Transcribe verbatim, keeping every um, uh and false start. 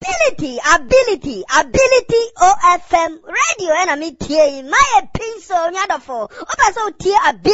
ability, ability, ability O F M radio and I mean T A my pencil nyadafo. Opa so T ability